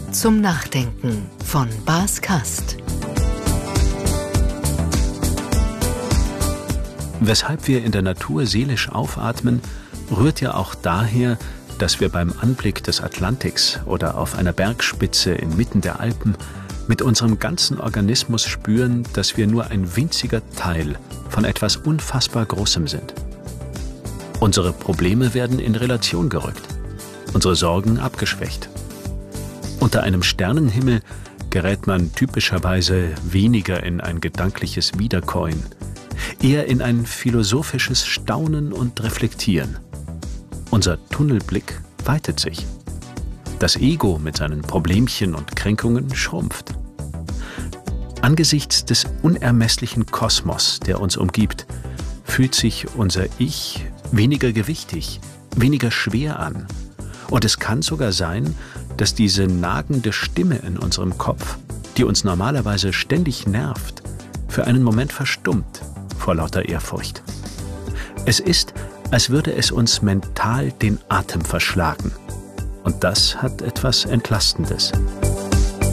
zum Nachdenken von Bas Kast. Weshalb wir in der Natur seelisch aufatmen, rührt ja auch daher, dass wir beim Anblick des Atlantiks oder auf einer Bergspitze inmitten der Alpen mit unserem ganzen Organismus spüren, dass wir nur ein winziger Teil von etwas unfassbar Großem sind. Unsere Probleme werden in Relation gerückt, unsere Sorgen abgeschwächt. Unter einem Sternenhimmel gerät man typischerweise weniger in ein gedankliches Wiederkäuen, eher in ein philosophisches Staunen und Reflektieren. Unser Tunnelblick weitet sich. Das Ego mit seinen Problemchen und Kränkungen schrumpft. Angesichts des unermesslichen Kosmos, der uns umgibt, fühlt sich unser Ich weniger gewichtig, weniger schwer an. Und es kann sogar sein, dass diese nagende Stimme in unserem Kopf, die uns normalerweise ständig nervt, für einen Moment verstummt vor lauter Ehrfurcht. Es ist, als würde es uns mental den Atem verschlagen. Und das hat etwas Entlastendes.